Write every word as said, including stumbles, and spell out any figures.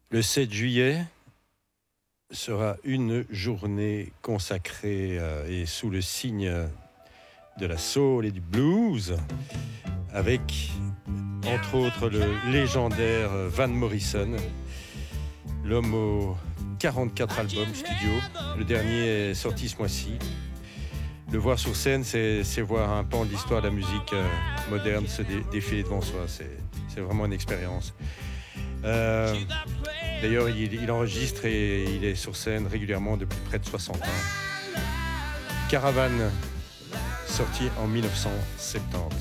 Le sept juillet sera une journée consacrée euh, et sous le signe de la soul et du blues, avec entre autres le légendaire Van Morrison, l'homme aux quarante-quatre albums studio. Le dernier est sorti ce mois-ci. Le voir sur scène, c'est, c'est voir un pan de l'histoire de la musique euh, moderne se dé- défiler devant soi. C'est, c'est vraiment une expérience. Euh, d'ailleurs, il, il enregistre et il est sur scène régulièrement depuis près de soixante ans. Caravane, sorti en mille neuf cent soixante-dix.